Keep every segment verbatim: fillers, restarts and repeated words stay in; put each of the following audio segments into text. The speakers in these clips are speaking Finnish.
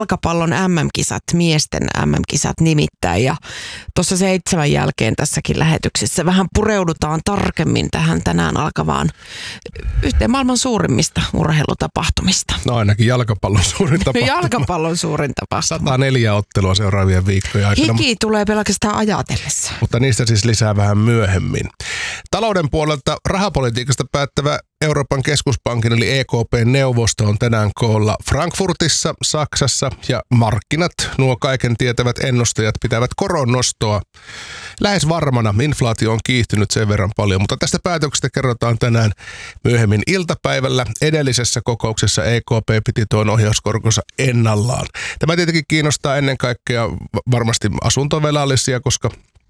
jalkapallon M M-kisat, miesten M M-kisat nimittäin. Ja tuossa seitsemän jälkeen tässäkin lähetyksessä vähän pureudutaan tarkemmin tähän tänään alkavaan yhteen maailman suurimmista urheilutapahtumista. No ainakin jalkapallon suurin tapahtuma. No jalkapallon suurin tapahtuma. sata neljä ottelua seuraavien viikkojen aikana. Hiki tulee pelkästään ajatellessa. Mutta niistä siis lisää vähän myöhemmin. Talouden puolelta rahapolitiikasta päättävä Euroopan keskuspankin eli E K P-neuvosto on tänään koolla Frankfurtissa, Saksassa ja markkinat, nuo kaiken tietävät ennustajat, pitävät koron nostoa lähes varmana. Inflaatio on kiihtynyt sen verran paljon, mutta tästä päätöksestä kerrotaan tänään myöhemmin iltapäivällä. Edellisessä kokouksessa E K P piti tuon ohjauskorkonsa ennallaan. Tämä tietenkin kiinnostaa ennen kaikkea varmasti asuntovelallisia, koska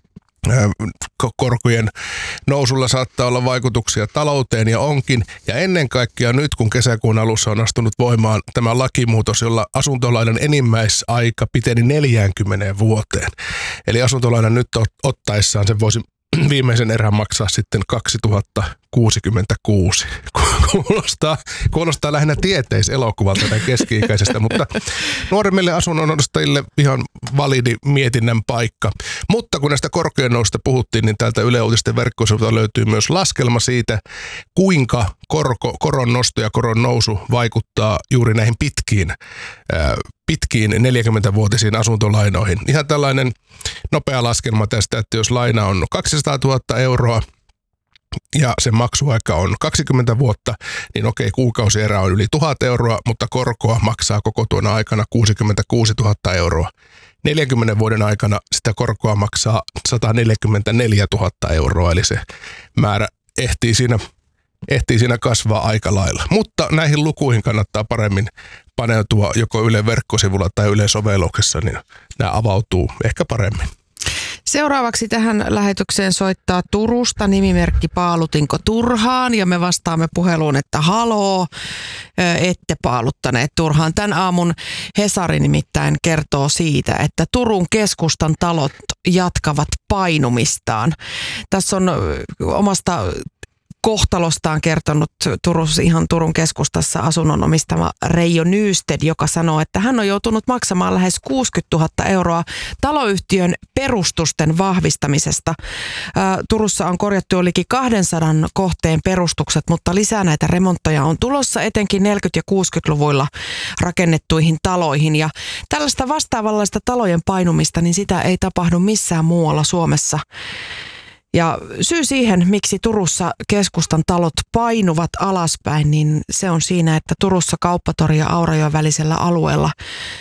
korkojen nousulla saattaa olla vaikutuksia talouteen ja onkin. Ja ennen kaikkea nyt, kun kesäkuun alussa on astunut voimaan tämä lakimuutos, jolla asuntolainan enimmäisaika piteni neljäänkymmeneen vuoteen. Eli asuntolainan nyt ottaessaan sen voisi viimeisen erän maksaa sitten kaksituhattakuusikymmentäkuusi. Kuulostaa, kuulostaa lähinnä tieteiselokuvalta tai keski-ikäisestä, mutta nuoremmille asunnonostajille ihan validi mietinnän paikka. Mutta kun näistä korkojen noususta puhuttiin, niin täältä Yle Uutisten verkkosivuilta löytyy myös laskelma siitä, kuinka korko, koron nosto ja koron nousu vaikuttaa juuri näihin pitkiin, ää, pitkiin neljäkymmentävuotisiin asuntolainoihin. Ihan tällainen nopea laskelma tästä, että jos laina on kaksisataatuhatta euroa, ja sen maksuaika on kaksikymmentä vuotta, niin okei, kuukausierä on yli tuhat euroa, mutta korkoa maksaa koko tuona aikana kuusikymmentäkuusituhatta euroa. neljänkymmenen vuoden aikana sitä korkoa maksaa sata neljäkymmentäneljätuhatta euroa, eli se määrä ehtii siinä, ehtii siinä kasvaa aika lailla. Mutta näihin lukuihin kannattaa paremmin paneutua joko Yle verkkosivulla tai Yle sovelluksessa, niin nämä avautuu ehkä paremmin. Seuraavaksi tähän lähetykseen soittaa Turusta nimimerkki Paalutinko turhaan ja me vastaamme puheluun, että haloo, ette paaluttaneet turhaan. Tän aamun Hesari nimittäin kertoo siitä, että Turun keskustan talot jatkavat painumistaan. Tässä on omasta kohtalostaan kertonut Turussa, ihan Turun keskustassa asunnon omistama Reijo Nysted, joka sanoo, että hän on joutunut maksamaan lähes kuusikymmentätuhatta euroa taloyhtiön perustusten vahvistamisesta. Ää, Turussa on korjattu jo liki kahdensadan kohteen perustukset, mutta lisää näitä remontteja on tulossa etenkin neljäkymmentä- ja kuusikymmentäluvuilla rakennettuihin taloihin. Ja tällaista vastaavanlaista talojen painumista, niin sitä ei tapahdu missään muualla Suomessa. Ja syy siihen, miksi Turussa keskustan talot painuvat alaspäin, niin se on siinä, että Turussa Kauppatori ja Aurajoen välisellä alueella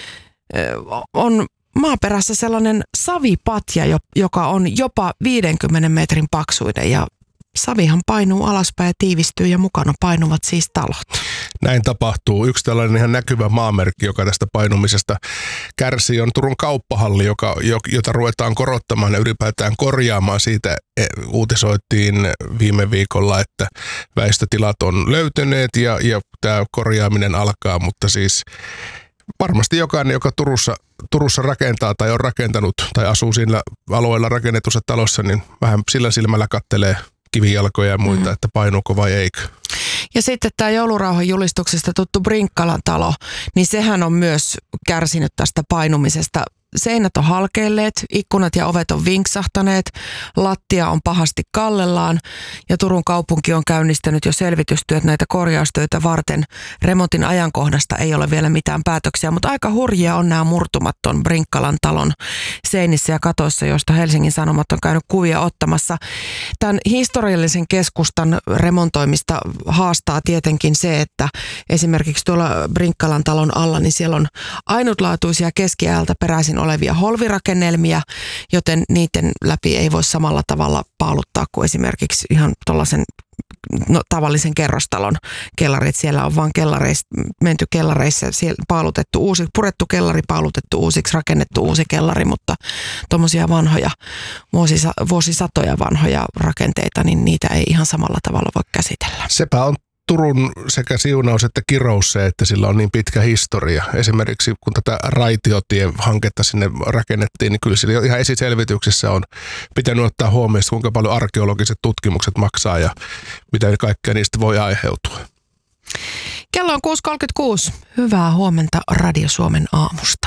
on maaperässä sellainen savipatja, joka on jopa viidenkymmenen metrin paksuinen ja savihan painuu alaspäin ja tiivistyy ja mukana painuvat siis talot. Näin tapahtuu. Yksi tällainen ihan näkyvä maamerkki, joka tästä painumisesta kärsii, on Turun kauppahalli, joka, jota ruvetaan korottamaan ja ylipäätään korjaamaan. Siitä uutisoitiin viime viikolla, että väistötilat on löytyneet ja, ja tämä korjaaminen alkaa, mutta siis varmasti jokainen, joka Turussa, Turussa rakentaa tai on rakentanut tai asuu sillä alueella rakennetussa talossa, niin vähän sillä silmällä kattelee kivijalkoja ja muita, mm. että painuuko vai eikö. Ja sitten tämä joulurauhan julistuksesta tuttu Brinkkalan talo, niin sehän on myös kärsinyt tästä painumisesta. Seinät on halkeilleet, ikkunat ja ovet on vinksahtaneet, lattia on pahasti kallellaan ja Turun kaupunki on käynnistänyt jo selvitystyöt näitä korjaustöitä varten. Remontin ajankohdasta ei ole vielä mitään päätöksiä, mutta aika hurjia on nämä murtumat ton Brinkkalan talon seinissä ja katoissa, joista Helsingin Sanomat on käynyt kuvia ottamassa. Tämän historiallisen keskustan remontoimista haastaa tietenkin se, että esimerkiksi tuolla Brinkkalan talon alla, niin siellä on ainutlaatuisia keskiajalta peräisin olevia holvirakennelmia, joten niiden läpi ei voi samalla tavalla paaluttaa kuin esimerkiksi ihan tuollaisen no, tavallisen kerrostalon kellarit. Siellä on vaan kellareissa, menty kellareissa, siellä paalutettu uusi, purettu kellari, paalutettu uusiksi, rakennettu uusi kellari, mutta tuommoisia vanhoja, vuosisa, vuosisatoja vanhoja rakenteita, niin niitä ei ihan samalla tavalla voi käsitellä. Sepä on Turun sekä siunaus että kirous se, että sillä on niin pitkä historia. Esimerkiksi kun tätä raitiotiehanketta sinne rakennettiin, niin kyllä sillä jo ihan esiselvityksessä on pitänyt ottaa huomioon, kuinka paljon arkeologiset tutkimukset maksaa ja mitä kaikkea niistä voi aiheutua. Kello on kuusi kolmekymmentäkuusi. Hyvää huomenta Radio Suomen aamusta.